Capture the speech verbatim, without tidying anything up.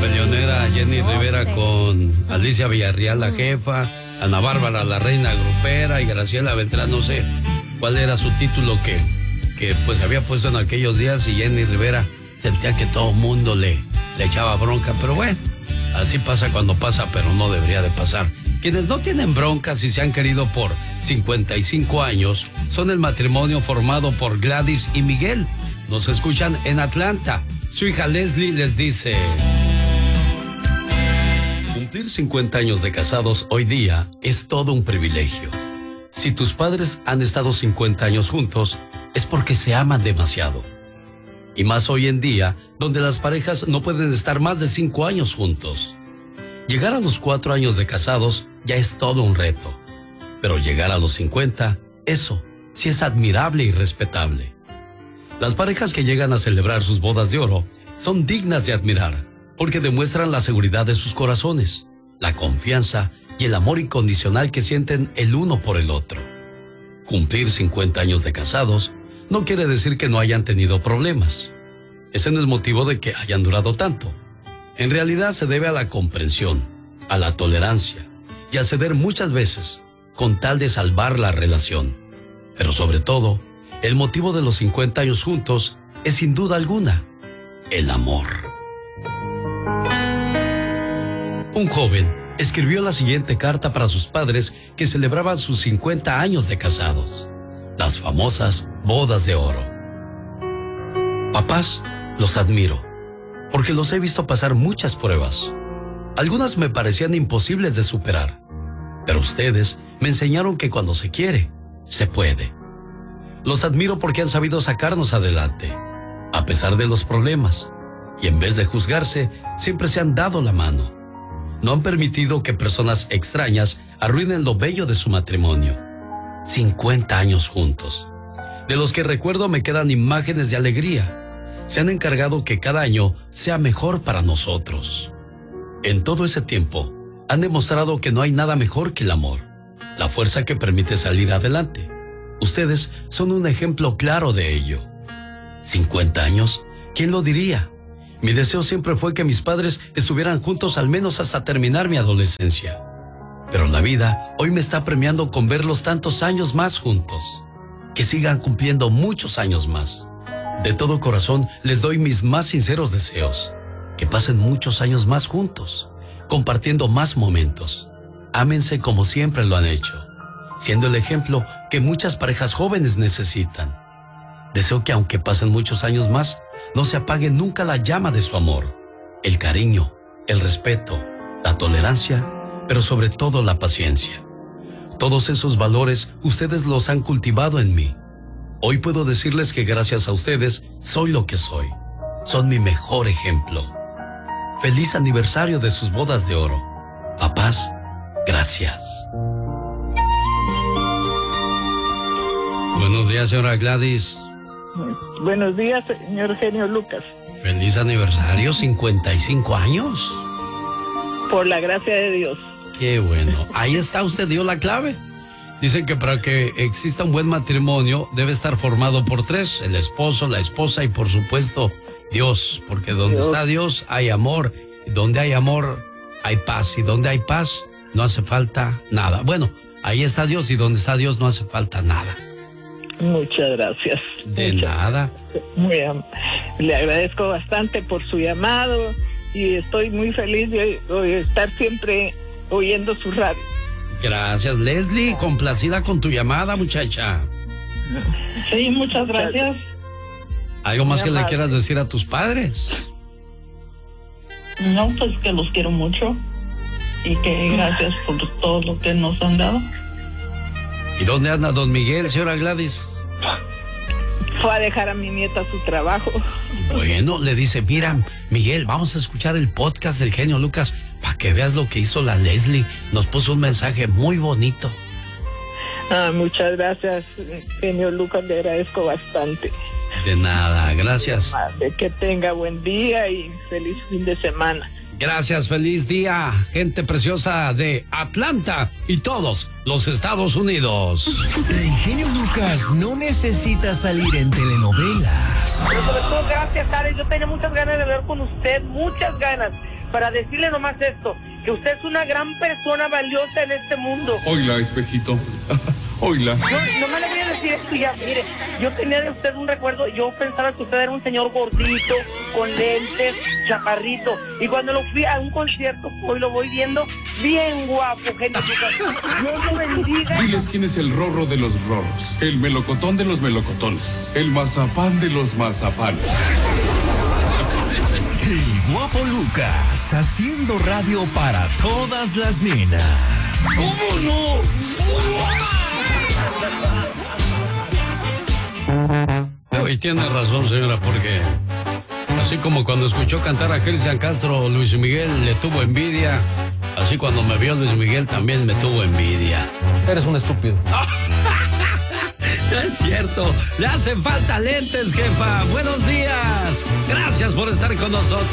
peleonera Jenny Rivera con Alicia Villarreal, la jefa, Ana Bárbara, la reina grupera, y Graciela Beltrán, no sé cuál era su título que, que pues había puesto en aquellos días, y Jenny Rivera sentía que todo el mundo le, le echaba bronca, pero bueno, así pasa cuando pasa, pero no debería de pasar. Quienes no tienen broncas y se han querido por cincuenta y cinco años son el matrimonio formado por Gladys y Miguel. Nos escuchan en Atlanta. Su hija Leslie les dice: cumplir cincuenta años de casados hoy día es todo un privilegio. Si tus padres han estado cincuenta años juntos, es porque se aman demasiado. Y más hoy en día, donde las parejas no pueden estar más de cinco años juntos. Llegar a los cuatro años de casados ya es todo un reto. Pero llegar a los cincuenta, eso sí es admirable y respetable. Las parejas que llegan a celebrar sus bodas de oro son dignas de admirar, porque demuestran la seguridad de sus corazones, la confianza y el amor incondicional que sienten el uno por el otro. Cumplir cincuenta años de casados no quiere decir que no hayan tenido problemas. Ese no es motivo de que hayan durado tanto. En realidad se debe a la comprensión, a la tolerancia y a ceder muchas veces con tal de salvar la relación. Pero sobre todo, el motivo de los cincuenta años juntos es sin duda alguna el amor. Un joven escribió la siguiente carta para sus padres que celebraban sus cincuenta años de casados, las famosas bodas de oro. Papás, los admiro, porque los he visto pasar muchas pruebas. Algunas me parecían imposibles de superar, pero ustedes me enseñaron que cuando se quiere, se puede. Los admiro porque han sabido sacarnos adelante, a pesar de los problemas, y en vez de juzgarse, siempre se han dado la mano. No han permitido que personas extrañas arruinen lo bello de su matrimonio. cincuenta años juntos, de los que recuerdo me quedan imágenes de alegría. Se han encargado que cada año sea mejor para nosotros. En todo ese tiempo, han demostrado que no hay nada mejor que el amor, la fuerza que permite salir adelante. Ustedes son un ejemplo claro de ello. cincuenta años, ¿quién lo diría? Mi deseo siempre fue que mis padres estuvieran juntos al menos hasta terminar mi adolescencia. Pero la vida hoy me está premiando con verlos tantos años más juntos. Que sigan cumpliendo muchos años más. De todo corazón les doy mis más sinceros deseos. Que pasen muchos años más juntos, compartiendo más momentos. Ámense como siempre lo han hecho, siendo el ejemplo que muchas parejas jóvenes necesitan. Deseo que aunque pasen muchos años más, no se apague nunca la llama de su amor, el cariño, el respeto, la tolerancia, pero sobre todo la paciencia. Todos esos valores ustedes los han cultivado en mí. Hoy puedo decirles que gracias a ustedes soy lo que soy. Son mi mejor ejemplo. Feliz aniversario de sus bodas de oro. Papás, gracias. Buenos días, señora Gladys. Buenos días, señor Genio Lucas. Feliz aniversario, cincuenta y cinco años. Por la gracia de Dios. Qué bueno. Ahí está, usted dio la clave. Dicen que para que exista un buen matrimonio debe estar formado por tres: el esposo, la esposa y por supuesto Dios, porque donde Dios. está Dios hay amor, y donde hay amor hay paz, y donde hay paz no hace falta nada. Bueno, ahí está Dios, y donde está Dios no hace falta nada. Muchas gracias. De Muchas nada. Muy, le agradezco bastante por su llamado y estoy muy feliz de, de estar siempre oyendo su radio. Gracias, Leslie, complacida con tu llamada, muchacha. Sí, muchas gracias. ¿Algo más Muy que amable. le quieras decir a tus padres? No, pues que los quiero mucho y que gracias por todo lo que nos han dado. ¿Y dónde anda don Miguel, señora Gladys? Fue a dejar a mi nieta su trabajo. Bueno, le dice, mira, Miguel, vamos a escuchar el podcast del Genio Lucas para que veas lo que hizo la Leslie. Nos puso un mensaje muy bonito. Ah, muchas gracias, Genio Lucas, le agradezco bastante. De nada, gracias. Que tenga buen día y feliz fin de semana. Gracias, feliz día, gente preciosa de Atlanta y todos los Estados Unidos. El Genio Lucas no necesita salir en telenovelas. Pero sobre todo, gracias, Alex. Yo tenía muchas ganas de hablar con usted, muchas ganas. para decirle nomás esto, que usted es una gran persona valiosa en este mundo. Oila, espejito. Oila. Yo nomás le voy a decir esto ya, mire, yo tenía de usted un recuerdo, yo pensaba que usted era un señor gordito, con lentes, chaparrito, y cuando lo fui a un concierto, hoy lo voy viendo bien guapo, gente. Dios lo bendiga. Diles quién es el rorro de los rorros, el melocotón de los melocotones, el mazapán de los mazapanes. El guapo Lucas, haciendo radio para todas las nenas. ¿Cómo no? No, y tiene razón, señora, porque así como cuando escuchó cantar a Cristian Castro, Luis Miguel le tuvo envidia, así cuando me vio Luis Miguel también me tuvo envidia. Eres un estúpido. Es cierto, le hacen falta lentes, jefa. Buenos días. Gracias por estar con nosotros.